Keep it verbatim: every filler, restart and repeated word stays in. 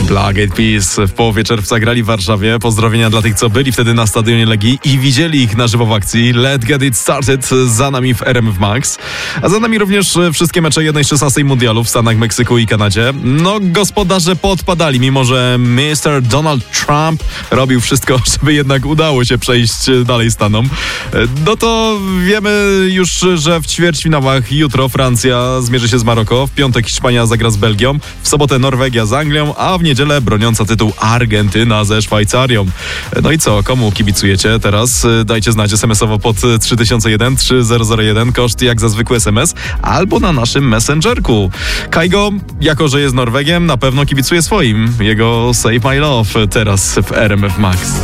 Black Eyed Peas w połowie czerwca grali w Warszawie. Pozdrowienia dla tych, co byli wtedy na stadionie Legii i widzieli ich na żywo w akcji. Let's get it started za nami w R M F Max. A za nami również wszystkie mecze jednej szesnastej mundialu w Stanach, Meksyku i Kanadzie. No, gospodarze podpadali, mimo że mister Donald Trump robił wszystko, żeby jednak udało się przejść dalej Stanom. No to wiemy już, że w ćwierćfinałach jutro Francja zmierzy się z Maroko, w piątek Hiszpania zagra z Belgią, w sobotę Norwegia z Anglią, a w niedzielę broniąca tytuł Argentyna ze Szwajcarią. No i co, komu kibicujecie teraz? Dajcie znać es em esowo pod trzy tysiące jeden trzy zero zero jeden, koszt jak za zwykły es em es, albo na naszym Messengerku. Kaigo, jako że jest Norwegiem, na pewno kibicuje swoim. Jego Save My Love teraz w R M F Max.